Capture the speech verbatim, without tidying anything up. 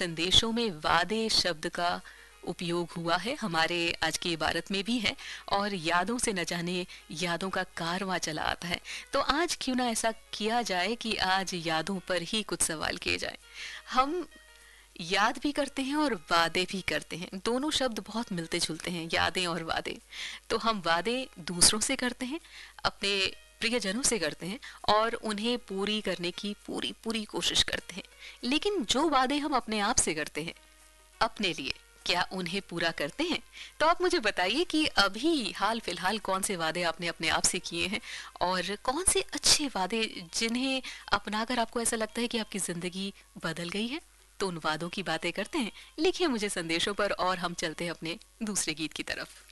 संदेशों में वादे शब्द का उपयोग हुआ है, हमारे आज की इबारत में भी है, और यादों से न जाने यादों का कारवां चला आता है। तो आज क्यों ना ऐसा किया जाए कि आज यादों पर ही कुछ सवाल किए जाए। हम याद भी करते हैं और वादे भी करते हैं, दोनों शब्द बहुत मिलते जुलते हैं, यादें और वादे। तो हम वादे दूसरों से करते हैं, अपने प्रियजनों से करते हैं और उन्हें पूरी करने की पूरी पूरी कोशिश करते हैं। लेकिन जो वादे हम अपने आप से करते हैं अपने लिए, क्या उन्हें पूरा करते हैं? तो आप मुझे बताइए कि अभी हाल फिलहाल कौन से वादे आपने अपने आप से किए हैं और कौन से अच्छे वादे जिन्हें अपनाकर आपको ऐसा लगता है कि आपकी जिंदगी बदल गई है। तो उन वादों की बातें करते हैं। लिखिए मुझे संदेशों पर और हम चलते हैं अपने दूसरे गीत की तरफ।